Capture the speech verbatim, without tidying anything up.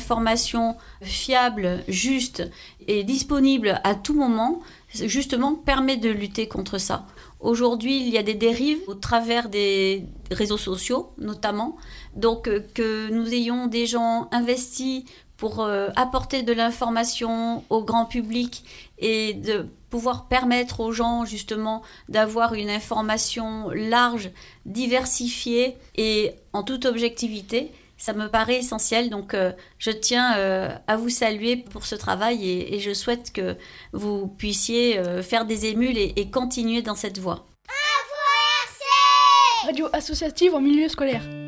information fiable, juste et disponible à tout moment, justement, permet de lutter contre ça. Aujourd'hui, il y a des dérives au travers des réseaux sociaux, notamment. Donc, euh, que nous ayons des gens investis pour euh, apporter de l'information au grand public et de pouvoir permettre aux gens, justement, d'avoir une information large, diversifiée et en toute objectivité, ça me paraît essentiel. Donc, euh, je tiens euh, à vous saluer pour ce travail et, et je souhaite que vous puissiez euh, faire des émules et, et continuer dans cette voie. Radio associative en milieu scolaire.